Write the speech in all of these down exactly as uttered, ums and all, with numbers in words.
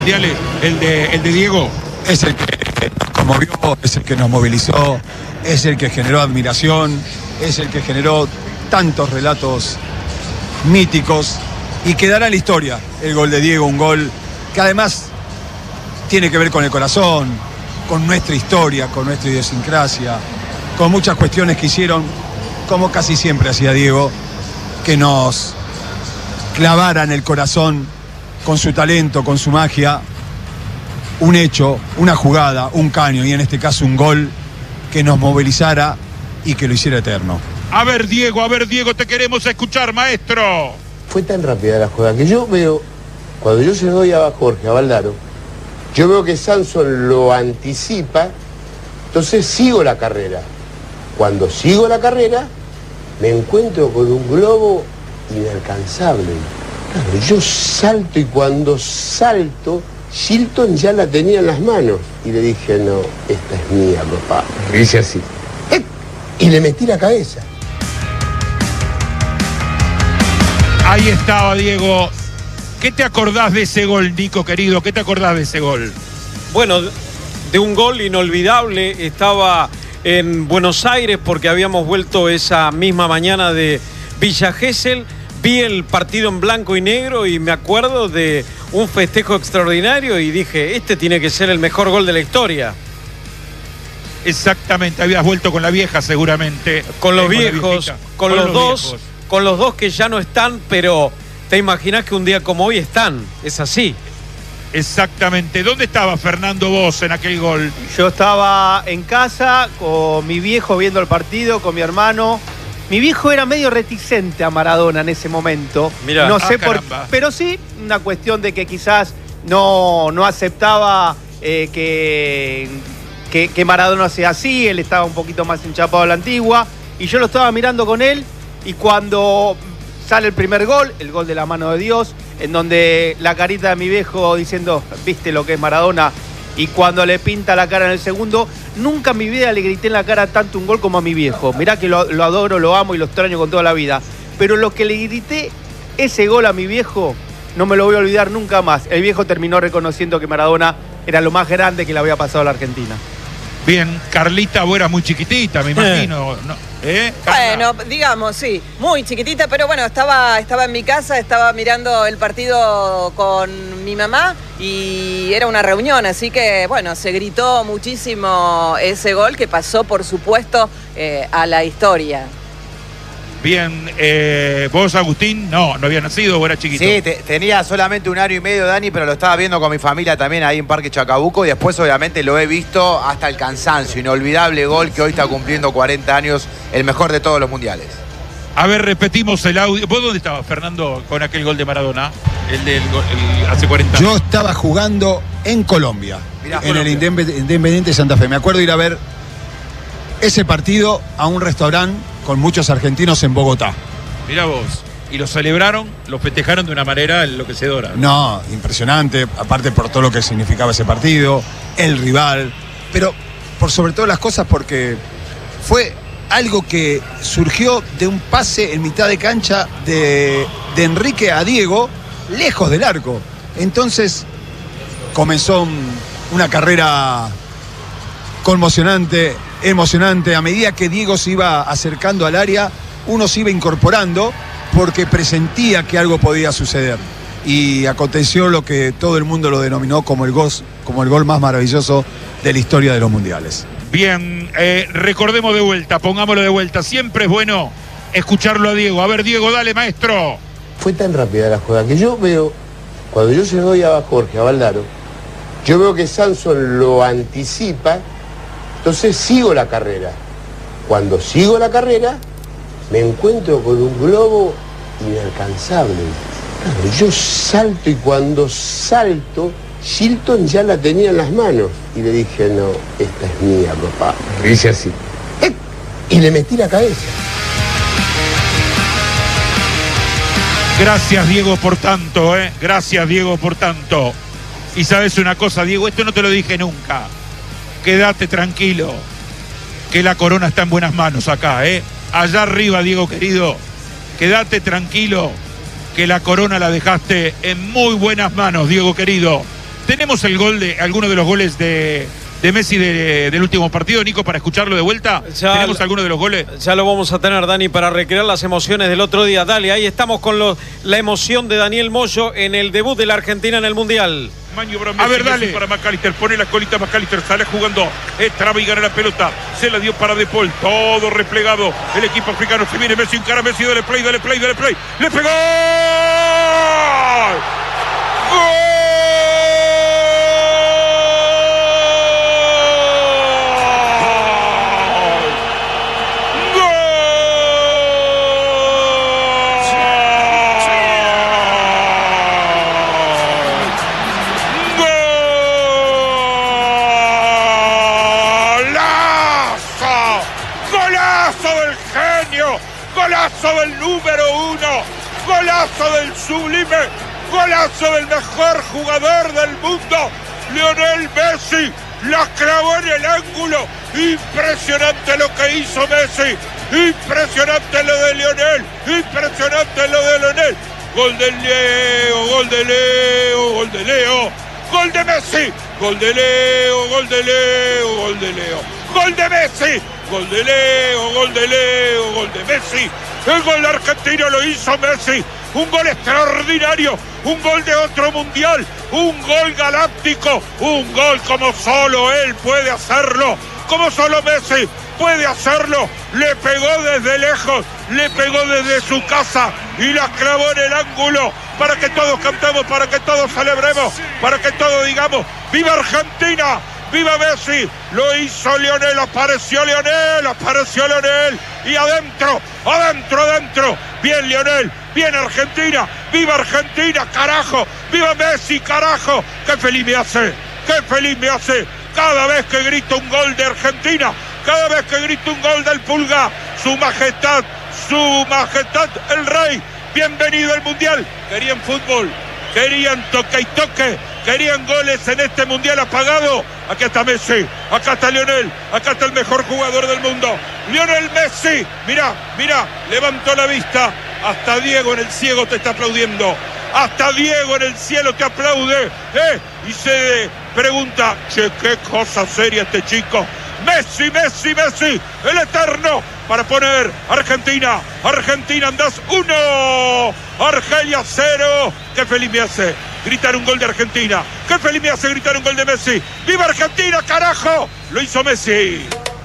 El de, el de Diego. Es el que nos conmovió, es el que nos movilizó, es el que generó admiración, es el que generó tantos relatos míticos y quedará en la historia el gol de Diego, un gol que además tiene que ver con el corazón, con nuestra historia, con nuestra idiosincrasia, con muchas cuestiones que hicieron, como casi siempre hacía Diego, que nos clavaran el corazón con su talento, con su magia, un hecho, una jugada, un caño y en este caso un gol que nos movilizara y que lo hiciera eterno. A ver, Diego, a ver, Diego, te queremos escuchar, maestro. Fue tan rápida la jugada que yo veo, cuando yo se lo doy a Jorge, a Valdaro, yo veo que Samson lo anticipa, entonces sigo la carrera. Cuando sigo la carrera, me encuentro con un globo inalcanzable. Claro, yo salto y cuando salto, Shilton ya la tenía en las manos. Y le dije, no, esta es mía, papá. Le hice así. ¡Eh! Y le metí la cabeza. Ahí estaba, Diego. ¿Qué te acordás de ese gol, Nico, querido? ¿Qué te acordás de ese gol? Bueno, de un gol inolvidable. Estaba en Buenos Aires porque habíamos vuelto esa misma mañana de Villa Gesell. Vi el partido en blanco y negro y me acuerdo de un festejo extraordinario y dije, este tiene que ser el mejor gol de la historia. Exactamente, habías vuelto con la vieja seguramente. Con los eh, viejos, con, con, con los, los dos, viejos. con los dos que ya no están, pero te imaginas que un día como hoy están, es así. Exactamente. ¿Dónde estaba Fernando vos en aquel gol? Yo estaba en casa con mi viejo viendo el partido, con mi hermano. Mi viejo era medio reticente a Maradona en ese momento. Mirá. No sé Ah, por caramba. pero sí una cuestión de que quizás no, no aceptaba eh, que, que, que Maradona sea así. Él estaba un poquito más enchapado a la antigua. Y yo lo estaba mirando con él. Y cuando sale el primer gol, el gol de la mano de Dios, en donde la carita de mi viejo diciendo, ¿viste lo que es Maradona? Y cuando le pinta la cara en el segundo, nunca en mi vida le grité en la cara tanto un gol como a mi viejo. Mirá que lo, lo adoro, lo amo y lo extraño con toda la vida. Pero lo que le grité ese gol a mi viejo, no me lo voy a olvidar nunca más. El viejo terminó reconociendo que Maradona era lo más grande que le había pasado a la Argentina. Bien, Carlita, vos eras muy chiquitita, me imagino. ¿No? ¿Eh? Bueno, digamos, sí, muy chiquitita, pero bueno, estaba, estaba en mi casa, estaba mirando el partido con mi mamá y era una reunión, así que bueno, se gritó muchísimo ese gol que pasó, por supuesto, eh, a la historia. Bien, eh, vos, Agustín, no, no había nacido, vos eras chiquito. Sí, te, tenía solamente un año y medio, Dani, pero lo estaba viendo con mi familia también ahí en Parque Chacabuco y después obviamente lo he visto hasta el cansancio. Inolvidable gol que hoy está cumpliendo cuarenta años, el mejor de todos los mundiales. A ver, repetimos el audio. ¿Vos dónde estabas, Fernando, con aquel gol de Maradona? El del gol, el, hace cuarenta años. Yo estaba jugando en Colombia, Mirá, en Colombia. el Independiente de Santa Fe. Me acuerdo ir a ver ese partido a un restaurante con muchos argentinos en Bogotá. Mirá vos. Y lo celebraron, lo festejaron de una manera enloquecedora. No, impresionante, aparte por todo lo que significaba ese partido, el rival, pero por sobre todas las cosas porque fue algo que surgió de un pase en mitad de cancha de, de Enrique a Diego, lejos del arco. Entonces comenzó un, una carrera conmocionante, emocionante. A medida que Diego se iba acercando al área, uno se iba incorporando porque presentía que algo podía suceder. Y aconteció lo que todo el mundo lo denominó como el gol, como el gol más maravilloso de la historia de los mundiales. Bien, eh, recordemos de vuelta, pongámoslo de vuelta. Siempre es bueno escucharlo a Diego. A ver, Diego, dale, maestro. Fue tan rápida la jugada que yo veo, cuando yo se lo doy a Jorge, a Valdaro, yo veo que Samson lo anticipa, entonces sigo la carrera. Cuando sigo la carrera, me encuentro con un globo inalcanzable. Claro, yo salto y cuando salto, Shilton ya la tenía en las manos. Y le dije, no, esta es mía, papá. Le hice así. ¡Eh! Y le metí la cabeza. Gracias, Diego, por tanto, ¿eh? Gracias, Diego, por tanto. Y sabes una cosa, Diego, esto no te lo dije nunca. Quédate tranquilo, que la corona está en buenas manos acá, ¿eh? Allá arriba, Diego querido, quédate tranquilo, que la corona la dejaste en muy buenas manos, Diego querido. ¿Tenemos el gol de alguno de los goles de, de Messi de, del último partido, Nico, para escucharlo de vuelta? Ya, ¿Tenemos alguno de los goles? Ya lo vamos a tener, Dani, para recrear las emociones del otro día. Dale, ahí estamos con los, la emoción de Daniel Moyo en el debut de la Argentina en el Mundial. A ver, dale. Para McAllister, pone la colita McAllister, sale jugando, traba y gana la pelota, se la dio para De Paul, todo replegado, el equipo africano, se viene Messi, encara Messi, dale play, dale play, dale play, le pegó. ¡Gol! Golazo del número uno, golazo del sublime, golazo del mejor jugador del mundo, Lionel Messi, la clavó en el ángulo, impresionante lo que hizo Messi, impresionante lo de Lionel, impresionante lo de Lionel, gol de Leo, gol de Leo, gol de Leo, gol de Messi, gol de Leo, gol de Leo, gol de Leo, gol de Messi. Gol de Leo, gol de Leo, gol de Messi. El gol argentino lo hizo Messi. Un gol extraordinario, un gol de otro mundial, un gol galáctico, un gol como solo él puede hacerlo, como solo Messi puede hacerlo. Le pegó desde lejos, le pegó desde su casa y la clavó en el ángulo para que todos cantemos, para que todos celebremos, para que todos digamos ¡viva Argentina! ¡Viva Messi! Lo hizo Lionel, apareció Lionel, apareció Lionel. Y adentro, adentro, adentro. Bien Lionel, bien Argentina. ¡Viva Argentina, carajo! ¡Viva Messi, carajo! ¡Qué feliz me hace! ¡Qué feliz me hace! Cada vez que grito un gol de Argentina, cada vez que grito un gol del Pulga, su majestad, su majestad, el rey. Bienvenido al Mundial. Querían fútbol, querían toque y toque. Querían goles en este mundial apagado. Aquí está Messi, acá está Lionel, acá está el mejor jugador del mundo, Lionel Messi. Mirá, mirá, levantó la vista. Hasta Diego en el cielo te está aplaudiendo. Hasta Diego en el cielo te aplaude. ¿eh? Y se pregunta, che, qué cosa seria este chico. Messi, Messi, Messi, el eterno, para poner Argentina, Argentina andás uno, Argelia cero. Qué feliz me hace gritar un gol de Argentina, qué feliz me hace gritar un gol de Messi. ¡Viva Argentina, carajo! Lo hizo Messi.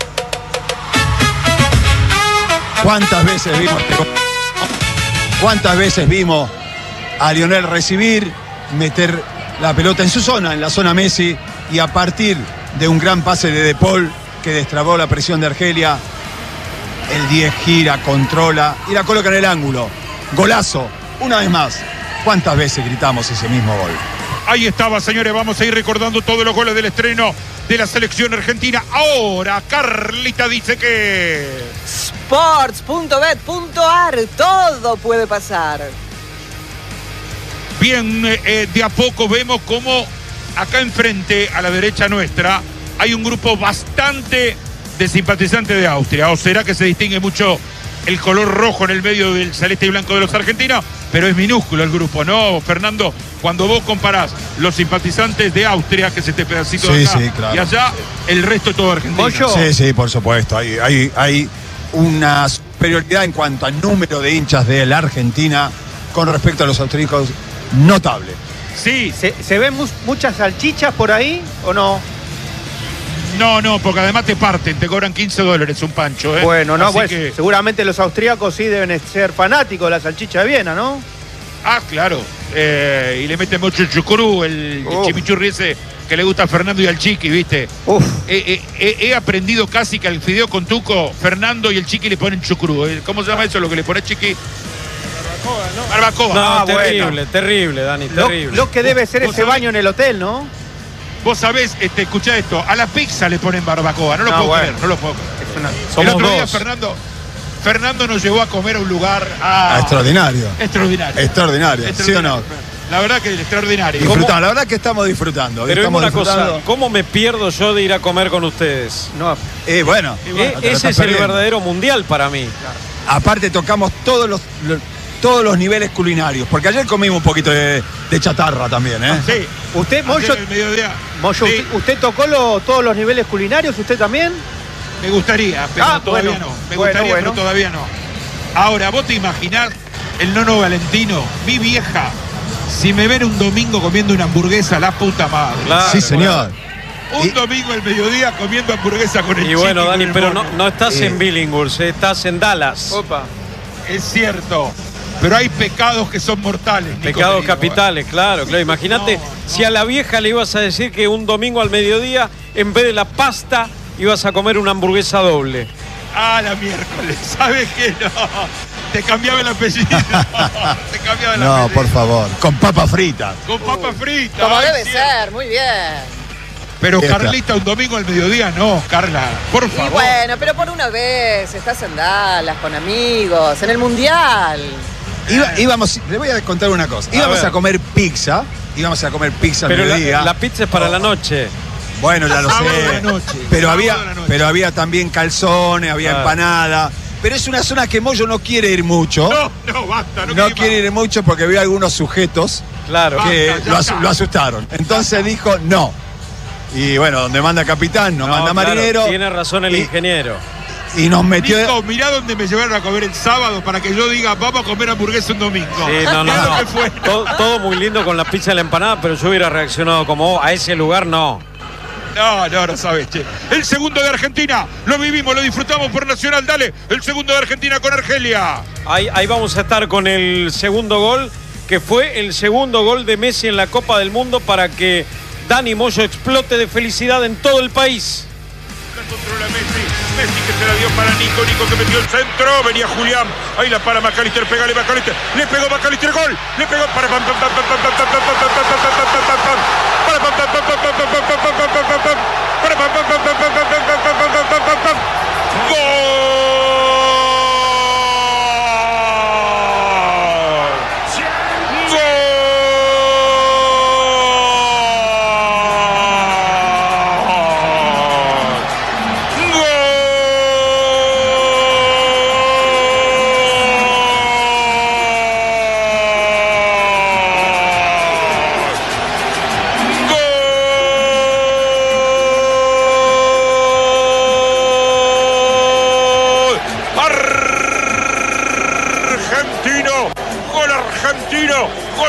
¿Cuántas veces vimos ¿Cuántas veces vimos a Lionel recibir, meter la pelota en su zona, en la zona Messi, y a partir de un gran pase de De Paul que destrabó la presión de Argelia, el diez gira, controla y la coloca en el ángulo? Golazo, una vez más. ¿Cuántas veces gritamos ese mismo gol? Ahí estaba, señores, vamos a ir recordando todos los goles del estreno de la selección argentina. Ahora, Carlita dice que... sports punto bet punto ar, todo puede pasar. Bien, eh, de a poco vemos cómo acá enfrente, a la derecha nuestra, hay un grupo bastante de simpatizantes de Austria. ¿O será que se distingue mucho el color rojo en el medio del celeste y blanco de los argentinos? Pero es minúsculo el grupo, ¿no, Fernando? Cuando vos comparás los simpatizantes de Austria, que es este pedacito sí, de acá, sí, claro. y allá, el resto es todo argentino. Sí, sí, por supuesto. Hay, hay, hay una superioridad en cuanto al número de hinchas de la Argentina con respecto a los austríacos notable. Sí. ¿Se, se ven mu muchas salchichas por ahí o no? No, no, porque además te parten, te cobran quince dólares un pancho, ¿eh? Bueno, no, Así pues que... seguramente los austríacos sí deben ser fanáticos de la salchicha de Viena, ¿no? Ah, claro. Eh, y le meten mucho el chucurú, el, el chimichurri ese que le gusta a Fernando y al Chiqui, ¿viste? Uf. Eh, eh, he aprendido casi que al fideo con tuco, Fernando y el Chiqui le ponen chucurú. ¿Cómo se llama eso, lo que le pone Chiqui? Barbacoa, ¿no? Barbacoa. No, Ah, terrible, bueno. terrible, Dani, Lo, terrible. lo que debe ser ¿Vos ese sabés? baño en el hotel, ¿no? Vos sabés, este, escuchá esto, a la pizza le ponen barbacoa, no lo No, puedo bueno. creer, no lo puedo creer. Es una... El Somos otro día dos. Fernando, Fernando nos llevó a comer a un lugar ah, Ah, extraordinario. extraordinario. Extraordinario, ¿sí o no? La verdad que extraordinario. Disfrutamos, la verdad que estamos disfrutando. Pero es estamos una disfrutando. cosa, ¿cómo me pierdo yo de ir a comer con ustedes? No, Eh, bueno, Eh, bueno, te lo ese estás es el perdiendo. verdadero mundial para mí. Aparte tocamos todos los, los- todos los niveles culinarios, porque ayer comimos un poquito de, de chatarra también, ¿eh? Sí. Usted, Moyo, Ayer al mediodía. Moyo, Sí, usted, ¿usted tocó lo- todos los niveles culinarios? ¿Usted también? me gustaría, pero Ah, todavía bueno. no. Me Bueno, gustaría, bueno. pero todavía no. Ahora, vos te imaginás el Nono Valentino, mi vieja, si me ven un domingo comiendo una hamburguesa, la puta madre. Claro, Sí, señor. Un Y- domingo al mediodía comiendo hamburguesa con el Y bueno, chiqui, Dani, con el pero no, mono. no estás Eh. en Billinghurst, estás en Dallas. Opa. Es cierto. Pero hay pecados que son mortales. Nico, Pecados te digo, capitales, claro, claro. Imagínate No, no. si a la vieja le ibas a decir que un domingo al mediodía, en vez de la pasta, ibas a comer una hamburguesa doble. Ah, la miércoles. ¿Sabes qué? No. Te cambiaba el apellido. Te cambiaba el No, apellido. por favor. Con papas fritas. Con papa frita. Como ay, debe sí. ser, muy bien. Pero Esta. Carlita, un domingo al mediodía, no, Carla. Por Y favor. bueno, pero por una vez, estás en Dallas con amigos, en el Mundial. Iba- íbamos, le voy a contar una cosa. A Íbamos ver. a comer pizza. Íbamos a comer pizza al Pero mediodía. la, la pizza es para la noche. Bueno, ya lo Sábado sé. de la noche. Pero Sábado había, de la noche. pero había también calzones, había Claro. empanada. Pero es una zona que Moyo no quiere ir mucho. No, no, basta. No, No quiere quiere ir mucho porque vio algunos sujetos Claro. que Basta, ya lo, está. asu- lo asustaron. Entonces dijo no. Y bueno, donde manda capitán, no, No, manda claro, marinero. Tiene razón el y, ingeniero. y nos metió. Nico, mirá dónde me llevaron a comer el sábado para que yo diga, vamos a comer hamburguesa un domingo. Sí, no, no, Mirá lo no. que fue. Todo, todo muy lindo con la pizza y la empanada, pero yo hubiera reaccionado como vos. A ese lugar no. No, no, no sabes, che. El segundo de Argentina, lo vivimos, lo disfrutamos por Nacional, dale. El segundo de Argentina con Argelia. Ahí, ahí vamos a estar con el segundo gol, que fue el segundo gol de Messi en la Copa del Mundo para que Dani Moyo explote de felicidad en todo el país. La controla Messi, Messi que se la dio para Nico, Nico que metió el centro, venía Julián, ahí la para Macalister, pegale Macalister, le pegó Macalister, gol, le pegó para pam pam pam pam pam pam pam pam pam pam pam pam pam pam pam para pam pam pam pam pam pam pam pam pam pam pam pam para pam pam pam pam pam pam pam pam pam pam pam pam pam Argentino, gol argentino, gol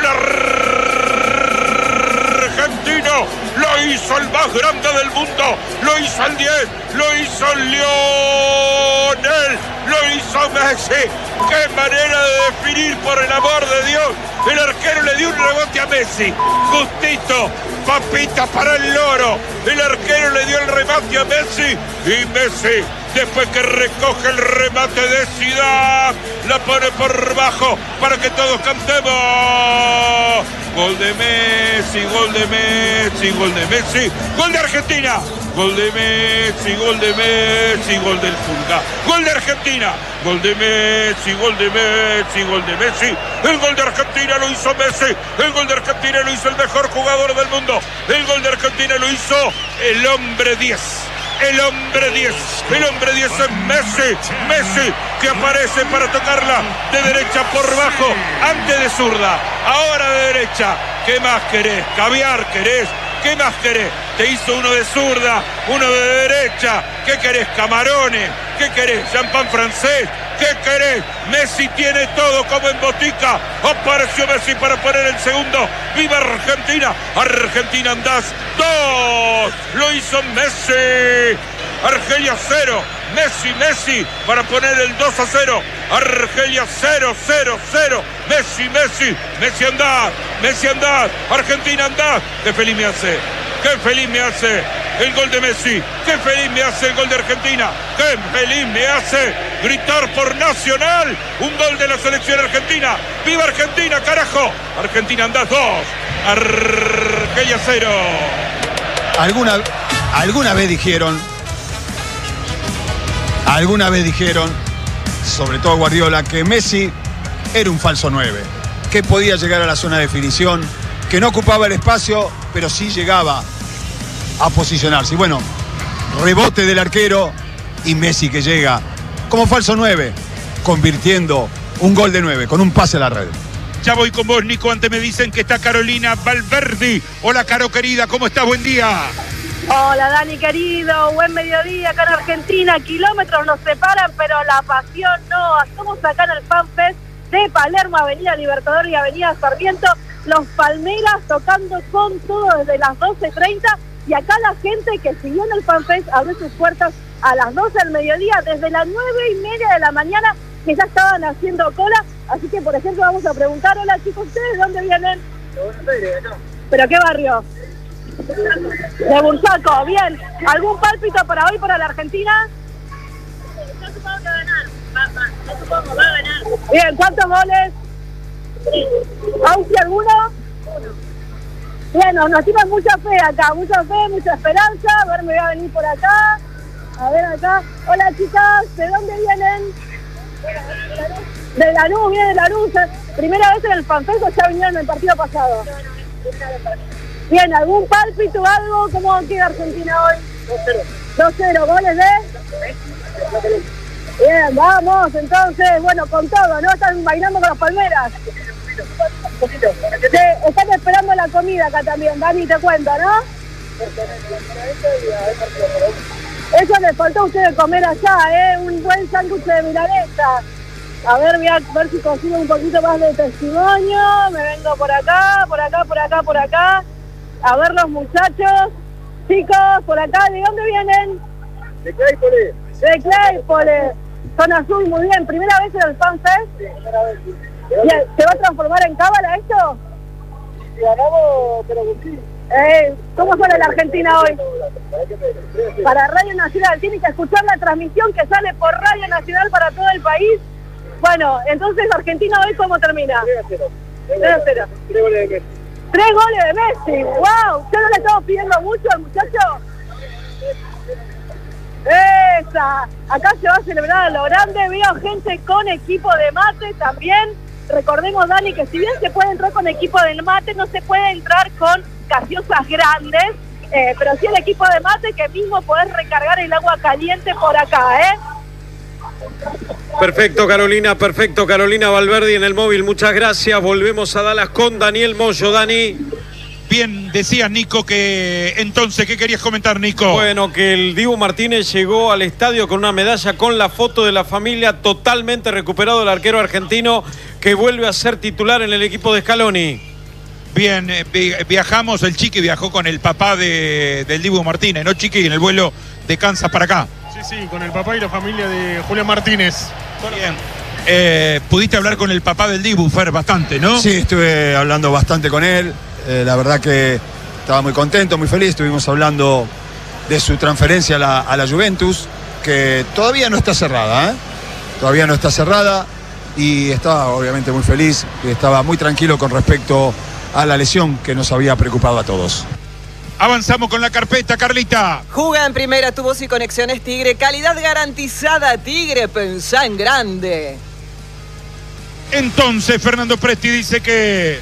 argentino, lo hizo el más grande del mundo, lo hizo el diez, lo hizo Lionel, lo hizo Messi. Qué manera de definir, por el amor de Dios. El arquero le dio un rebote a Messi, justito, papita para el loro. El arquero le dio el remate a Messi y Messi, después que recoge el remate de Zidane, la pone por bajo para que todos cantemos. Gol de Messi, gol de Messi, gol de Messi, gol de Argentina. Gol de Messi, gol de Messi, gol del Pulga. Gol de Argentina, gol de Messi, gol de Messi, gol de Messi. El gol de Argentina lo hizo Messi. El gol de Argentina lo hizo el mejor jugador del mundo. El gol de Argentina lo hizo el hombre diez. El hombre diez, el hombre diez es Messi, Messi que aparece para tocarla de derecha por bajo, antes de zurda, ahora de derecha. ¿Qué más querés? ¿Caviar querés? ¿Qué más querés? Te hizo uno de zurda, uno de derecha. ¿Qué querés? Camarones. ¿Qué querés? Champán francés. ¿Qué querés? Messi tiene todo como en botica. Apareció Messi para poner el segundo. ¡Viva Argentina! Argentina andás dos. Lo hizo Messi. Argelia cero. Messi, Messi para poner el dos a cero. Argelia cero, cero, cero. Messi, Messi. Messi andás. Messi andás. Argentina andás. Qué feliz me hace. Qué feliz me hace el gol de Messi. Qué feliz me hace el gol de Argentina. Qué feliz me hace gritar por Nacional un gol de la selección argentina. ¡Viva Argentina, carajo! Argentina andás dos. Argelia cero. Alguna, alguna vez dijeron, alguna vez dijeron, sobre todo Guardiola, que Messi era un falso nueve, que podía llegar a la zona de definición, que no ocupaba el espacio, pero sí llegaba a posicionarse. Y bueno, rebote del arquero y Messi que llega como falso nueve, convirtiendo un gol de nueve, con un pase a la red. Ya voy con vos, Nico. Antes me dicen que está Carolina Valverde. Hola, Caro querida, ¿cómo estás? Buen día. Hola, Dani querido, buen mediodía acá en Argentina. Kilómetros nos separan, pero la pasión no. Estamos acá en el FanFest de Palermo, Avenida Libertador y Avenida Sarmiento. Los Palmeras tocando con todo desde las doce treinta. Y acá la gente que siguió en el FanFest abrió sus puertas a las doce del mediodía, desde las nueve y media de la mañana, que ya estaban haciendo cola. Así que, por ejemplo, vamos a preguntar, hola chicos, ¿ustedes de dónde vienen? De Buenos Aires, ¿no? ¿Pero qué barrio? De Bursaco, bien. ¿Algún pálpito para hoy para la Argentina? Yo supongo que va a ganar. Va, va. Yo supongo va a ganar. Bien, ¿cuántos goles? Sí. ¿Austria alguno? Uno. Bien, nos, nos tiran mucha fe acá, mucha fe, mucha esperanza. A ver, me voy a venir por acá. A ver acá. Hola chicas, ¿de dónde vienen? De Lanús, viene de Lanús. ¿Primera vez en el FanFest o ya vinieron en el partido pasado? Bien, ¿algún pálpito o algo? ¿Cómo queda Argentina hoy? dos cero. dos cero, ¿goles de? Bien, vamos, entonces, bueno, con todo, ¿no? Están bailando con las palmeras. Sí, están esperando la comida acá también, Dani, te cuento, ¿no? Eso les faltó a ustedes comer allá, ¿eh? Un buen sándwich de milanesa. A ver, voy a ver si consigo un poquito más de testimonio. Me vengo por acá, por acá, por acá, por acá. A ver los muchachos. Chicos, por acá, ¿de dónde vienen? De Claypole. De Claypole. Zona Azul, muy bien. ¿Primera vez en el FanFest? Sí, primera vez. Bien, ¿se va a transformar en cábala esto? Si ganamos, pero que sí. Eh, ¿Cómo suena la Argentina hoy? Para Radio Nacional. Tiene que escuchar la transmisión que sale por Radio Nacional para todo el país. Bueno, entonces Argentina hoy, ¿cómo termina? tres a cero. tres a cero. Tres goles de Messi. Tres goles de Messi. ¡Wow! ¿Ya no le estamos pidiendo mucho al muchacho? ¡Esa! Acá se va a celebrar a lo grande. Veo gente con equipo de mate también. Recordemos, Dani, que si bien se puede entrar con equipo de mate, no se puede entrar con gaseosas grandes. Eh, pero sí el equipo de mate, que mismo podés recargar el agua caliente por acá, ¿eh? Perfecto, Carolina, perfecto, Carolina Valverde en el móvil, muchas gracias. Volvemos a Dallas con Daniel Moyo, Dani. Bien, decías, Nico, que entonces, ¿qué querías comentar, Nico? Bueno, que el Dibu Martínez llegó al estadio con una medalla con la foto de la familia, totalmente recuperado el arquero argentino, que vuelve a ser titular en el equipo de Scaloni. Bien, eh, viajamos, el Chiqui viajó con el papá de, del Dibu Martínez, ¿no, Chiqui? En el vuelo de Kansas para acá. Sí, sí, con el papá y la familia de Julián Martínez. Bien. Eh, pudiste hablar con el papá del Dibu, Fer, bastante, ¿no? Sí, estuve hablando bastante con él. Eh, la verdad que estaba muy contento, muy feliz. Estuvimos hablando de su transferencia a la, a la Juventus, que todavía no está cerrada, ¿eh? Todavía no está cerrada. Y estaba obviamente muy feliz, estaba muy tranquilo con respecto a la lesión que nos había preocupado a todos. Avanzamos con la carpeta, Carlita. Juga en primera, tu voz y conexiones Tigre. Calidad garantizada, Tigre, pensá en grande. Entonces, Fernando Presti dice que...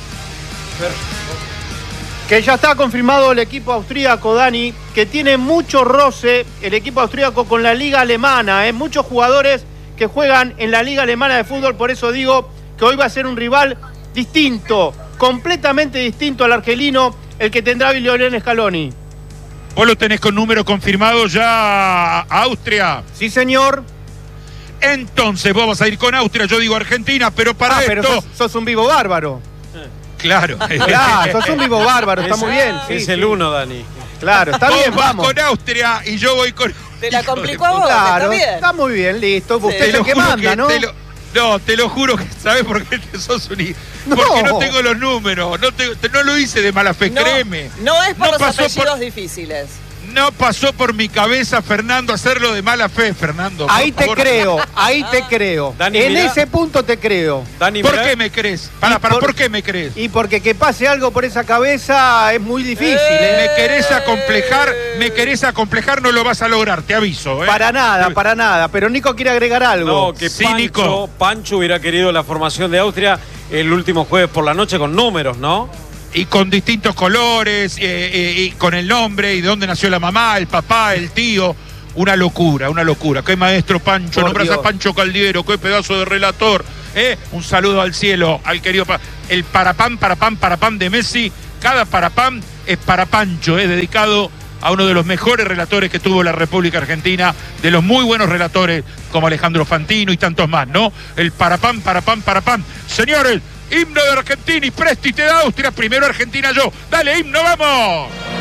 Que ya está confirmado el equipo austríaco, Dani, que tiene mucho roce el equipo austríaco con la liga alemana, ¿eh? Muchos jugadores que juegan en la liga alemana de fútbol, por eso digo que hoy va a ser un rival distinto, completamente distinto al argelino, el que tendrá Lionel Scaloni. ¿Vos lo tenés con número confirmado ya a Austria? Sí, señor. Entonces vos vas a ir con Austria, yo digo Argentina, pero para ah, esto... pero sos, sos un vivo bárbaro. Claro. Claro, sos un vivo bárbaro, está muy bien. Sí, es sí. el uno, Dani. Claro, está vos bien, vas vamos. con Austria y yo voy con... Te la complicó a vos, Claro, está bien. está muy bien, listo. Sí. Usted es el que juro manda, que ¿no? te lo- no, te lo juro que sabes por qué te sos un... No. Porque no tengo los números, no, te- te- no lo hice de mala fe, No, créeme. no es por No los pasó por- apellidos difíciles. No pasó por mi cabeza, Fernando, hacerlo de mala fe, Fernando. Ahí por te favor. creo, ahí te creo. Dani, en mirá. ese punto te creo. Dani, ¿Por mirá. qué me crees? Para, Y para, por- ¿por qué me crees? Y porque que pase algo por esa cabeza es muy difícil, ¿eh? Me querés acomplejar, me querés acomplejar, no lo vas a lograr, te aviso, ¿eh? Para nada, para nada. Pero Nico quiere agregar algo. No, que Sí, Pancho, Nico. Pancho hubiera querido la formación de Austria el último jueves por la noche con números, ¿no? Y con distintos colores, eh, eh, y con el nombre, y de dónde nació la mamá, el papá, el tío. Una locura, una locura. Qué maestro Pancho, Por nombras Dios. a Pancho Caldiero, qué pedazo de relator. ¿eh? Un saludo al cielo, al querido... Pa el parapam, parapam, parapam de Messi, cada parapam es para Pancho, es dedicado a uno de los mejores relatores que tuvo la República Argentina, de los muy buenos relatores como Alejandro Fantino y tantos más, ¿no? El parapam, parapam, parapam. Señores, himno de Argentina y Presti te da Austria, primero Argentina yo. Dale, himno, vamos.